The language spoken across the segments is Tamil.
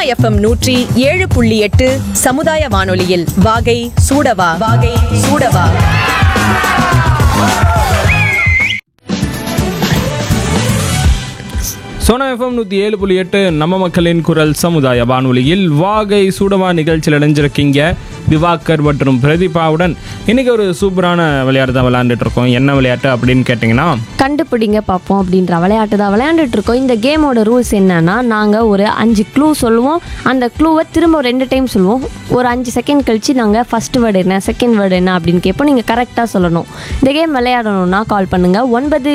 FM 107.8 சமுதாய வானொலியில் வாகை சூடவா வாகை சூடவா. சோனா எஃப்எம் 107.8 நம்ம மக்களின் குரல் சமுதாய வானொலியில் வாகை சூடவா நிகழ்ச்சியில் இணைஞ்சிருக்கீங்க திவாகர் மற்றும் பிரதீபாவுடன். இன்றைக்கி ஒரு சூப்பரான விளையாட்டு தான் விளையாண்டுட்டு இருக்கோம். என்ன விளையாட்டு அப்படின்னு கேட்டிங்கன்னா, கண்டுபிடிங்க பார்ப்போம் அப்படின்ற விளையாட்டு தான் விளையாண்டுட்டு இருக்கோம். இந்த கேமோட ரூல்ஸ் என்னன்னா, நாங்கள் ஒரு 5 க்ளூ சொல்லுவோம். அந்த க்ளூவை திரும்ப 2 டைம் சொல்லுவோம். ஒரு 5 செகண்ட் கழிச்சு நாங்கள் ஃபர்ஸ்ட் வேர்டு என்ன செகண்ட் வேர்டு என்ன அப்படின்னு கேட்போம். நீங்கள் கரெக்டாக சொல்லணும். இந்த கேம் விளையாடணும்னா கால் பண்ணுங்கள்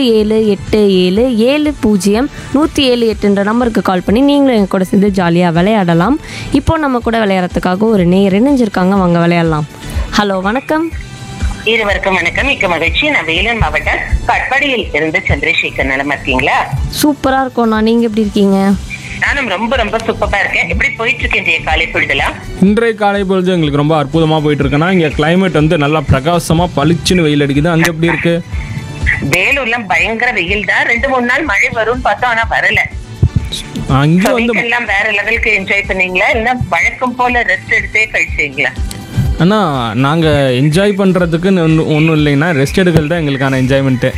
9787700178 நம்பருக்கு கால் பண்ணி நீங்களும் எங்கள் கூட சேர்ந்து ஜாலியாக விளையாடலாம். இப்போ நம்ம கூட விளையாடுறதுக்காக ஒரு நேயர் இணைஞ்சிருக்காங்க, வாங்க விளையாடலாம். ஹலோ, வணக்கம். இருவருக்கும் வணக்கம். மிக்க மகிழ்ச்சி. நான் வேலூர் மாவட்டம் கட்பாடியில் இருந்து சந்திரசேகர். நலமா இருக்கீங்களா? சூப்பராக இருக்கோண்ணா, நீங்கள் எப்படி இருக்கீங்க? நானும் ரொம்ப ரொம்ப சூப்பரா இருக்கேன். எப்படி போயிட்டு இருக்கேன் இன்றைய காலை பொழுதுலாம்? இன்றைய காலை பொழுது எங்களுக்கு ரொம்ப அற்புதமாக போயிட்டு இருக்குன்னா, இங்கே கிளைமேட் வந்து நல்லா பிரகாசமாக பளிச்சுன்னு வெயில் அடிக்குது. அங்கே எப்படி இருக்கு? வேலூர்ல பயங்கர வெயில் தான். 2-3 நாள் மழை வரும்னு பார்த்தோம், ஆனா வரல. அங்கே வந்து எல்லாம் வேற லெவலுக்கு என்ஜாய் பண்ணீங்களா இல்ல வழக்கம் போல ரெஸ்ட் எடுத்தே கழிச்சீங்களா? ஆனால் நாங்கள் என்ஜாய் பண்ணுறதுக்குன்னு ஒன்றும் இல்லைங்கன்னா ரெஸ்ட் எடுக்கிறது தான் எங்களுக்கான என்ஜாய்மெண்ட்டு.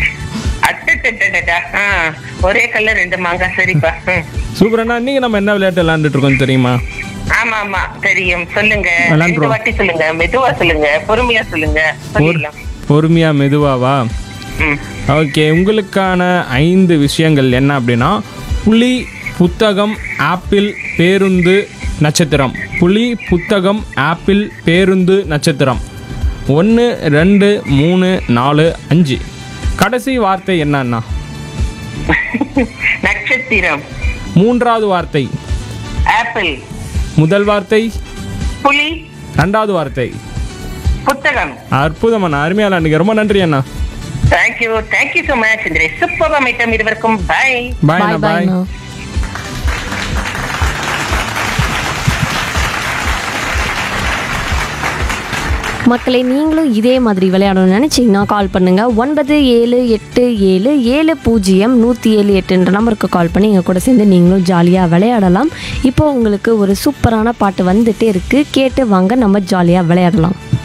ஒரே கல்ல 2 மாங்காய். சரிப்பா. சூப்பராண்ணா. நீங்கள் நம்ம என்ன விளையாட்டு விளையாண்டுட்டு இருக்கோம் தெரியுமா? ஆமா ஆமா தெரியும். சொல்லுங்க. 2 வாட்டி சொல்லுங்க. மெதுவா சொல்லுங்க, பொறுமையா சொல்லுங்க. சொல்லிடலாம். பொறுமையா மெதுவாவா? ஓகே. உங்களுக்கான 5 விஷயங்கள் என்ன அப்படின்னா, புலி, புத்தகம், ஆப்பிள், பேருந்து, நட்சத்திரம். புலி, புத்தகம், ஆப்பிள், பேருந்து, நட்சத்திரம். 1 2 3 4 5. கடைசி வார்த்தை என்னன்னா? நட்சத்திரம். 3வது வார்த்தை ஆப்பிள். முதல் வார்த்தை புலி. 2வது வார்த்தை புத்தகம். அற்புதமான அருமையா விளையாண்டுங்க. ரொம்ப நன்றி அண்ணா. Thank you so much. Super midterm. இருவருக்கும் பை. பாய் பாய். மக்களை, நீங்களும் இதே மாதிரி விளையாடணும்னு நினச்சிங்கன்னா கால் பண்ணுங்கள் 9787700178 நம்பருக்கு கால் பண்ணி எங்கள் கூட சேர்ந்து நீங்களும் ஜாலியாக விளையாடலாம். இப்போது உங்களுக்கு ஒரு சூப்பரான பாட்டு வந்துகிட்டே இருக்குது, கேட்டு வாங்க, நம்ம ஜாலியாக விளையாடலாம்.